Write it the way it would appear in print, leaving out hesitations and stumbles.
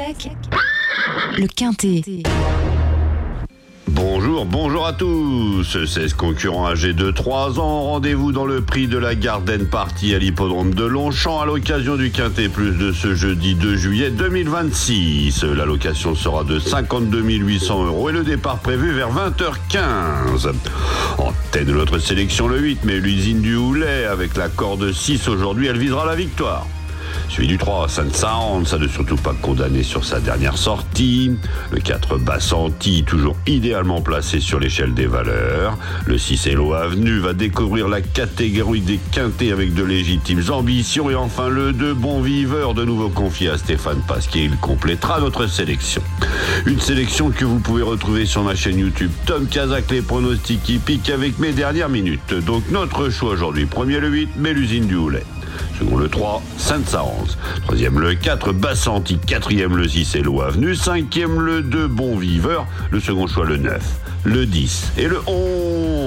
avec le Quintet. Bonjour à tous. 16 concurrents âgés de 3 ans. Rendez-vous dans le prix de la Garden Party à l'hippodrome de Longchamp à l'occasion du Quintet Plus de ce jeudi 2 juillet 2026. La location sera de 52 800 € et le départ prévu vers 20h15. En tête de notre sélection, le 8, mais l'usine du Houlet avec la corde 6 aujourd'hui, elle visera la victoire. Suivi du 3, Saint-Saëns, ça ne surtout pas condamné sur sa dernière sortie. Le 4, Bassanti, toujours idéalement placé sur l'échelle des valeurs. Le 6, Hello Avenue, va découvrir la catégorie des quintés avec de légitimes ambitions. Et enfin le 2, Bon Viveur, de nouveau confié à Stéphane Pasquier. Il complétera notre sélection. Une sélection que vous pouvez retrouver sur ma chaîne YouTube Tom Kazak, les pronostics hippiques avec mes dernières minutes. Donc notre choix aujourd'hui, premier le 8, mais l'usine du Houlet. Second le 3, Saint-Saëns. Troisième le 4, Bassanti. Quatrième le 6, Hello Avenue. Cinquième le 2, Bon Viveur. Le second choix le 9, le 10 et le 11.